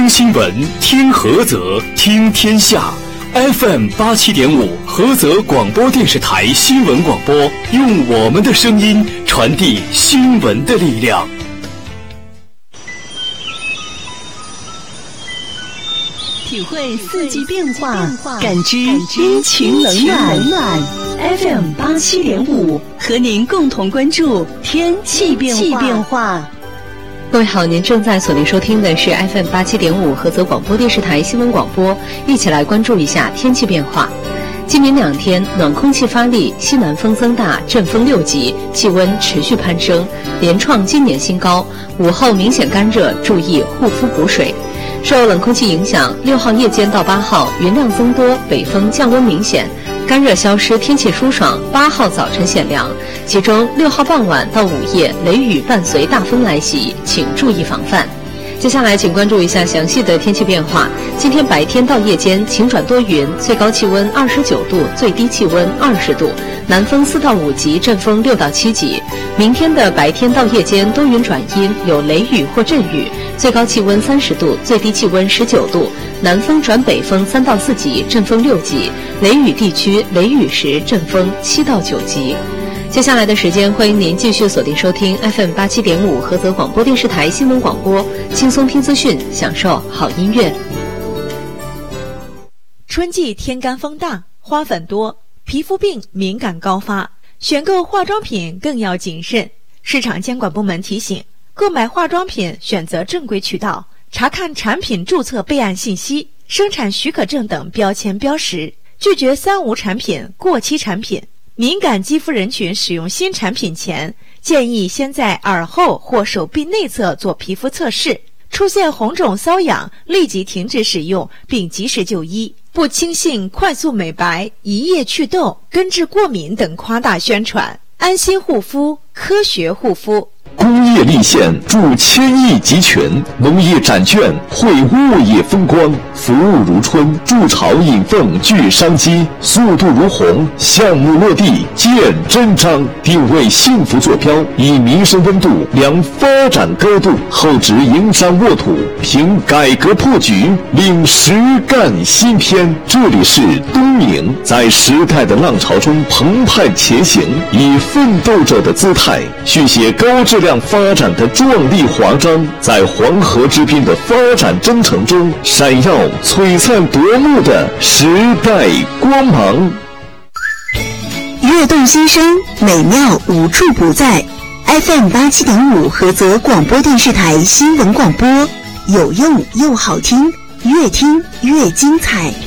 听新闻，听菏泽，听天下。FM 87.5菏泽广播电视台新闻广播，用我们的声音传递新闻的力量。 体会四季变化，感知阴晴冷暖。FM 87.5和您共同关注天气变化。 各位好，您正在锁定收听的是 FM 87.5菏泽广播电视台新闻广播，一起来关注一下天气变化。今明2天暖空气发力，西南风增大，阵风6级，气温持续攀升，连创今年新高。午后明显干热，注意护肤补水。受冷空气影响，6号夜间到8号云量增多，北风降温明显，干热消失，天气舒爽。8号早晨显凉，其中6号傍晚到午夜雷雨伴随大风来袭，请注意防范。接下来请关注一下详细的天气变化。今天白天到夜间晴转多云，最高气温29度，最低气温20度，南风4到5级，阵风6到7级。明天的白天到夜间多云转阴，有雷雨或阵雨，最高气温30度，最低气温19度，南风转北风3到4级，阵风6级，雷雨地区雷雨时阵风7到9级。接下来的时间，欢迎您继续锁定收听 FM 87.5菏泽广播电视台新闻广播，轻松听资讯，享受好音乐。 春季天干风大，花粉多，皮肤病敏感高发，选购化妆品更要谨慎。市场监管部门提醒，购买化妆品选择正规渠道，查看产品注册备案信息、生产许可证等标签标识，拒绝3无产品、过期产品。敏感肌肤人群使用新产品前，建议先在耳后或手臂内侧做皮肤测试，出现红肿瘙痒，立即停止使用并及时就医，不轻信快速美白、一夜祛痘、根治过敏等夸大宣传。安心护肤，科学护肤。 工业立县助千亿集群，农业展券绘物业风光，服务如春，筑巢引凤聚商机，速度如虹，项目落地见真章，定位幸福坐标，以民生温度量发展高度，厚植营商沃土，凭改革破局，领实干新篇。这里是东宁，在时代的浪潮中澎湃前行，以奋斗者的姿态续写高质量发展的壮丽华章，在黄河之滨的发展征程中闪耀璀璨夺目的时代光芒。 悦动心声，美妙无处不在。FM 87.5菏泽广播电视台新闻广播，有用又好听，越听越精彩。